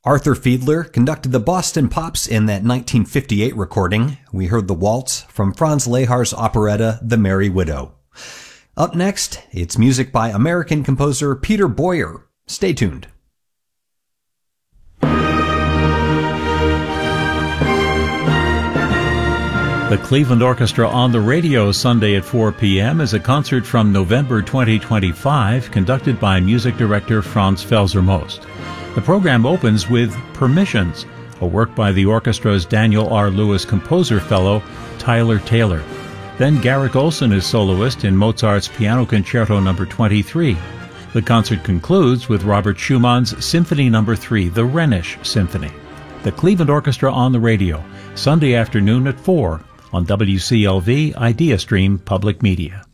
Arthur Fiedler conducted the Boston Pops in that 1958 recording. We heard the waltz from Franz Lehar's operetta, The Merry Widow. Up next, it's music by American composer Peter Boyer. Stay tuned. The Cleveland Orchestra on the Radio Sunday at 4 p.m. is a concert from November 2025 conducted by music director Franz Felser-Most. The program opens with Permissions, a work by the orchestra's Daniel R. Lewis Composer Fellow, Tyler Taylor. Then Garrick Olson is soloist in Mozart's Piano Concerto No. 23. The concert concludes with Robert Schumann's Symphony No. 3, the Rhenish Symphony. The Cleveland Orchestra on the Radio, Sunday afternoon at 4 on WCLV IdeaStream Public Media.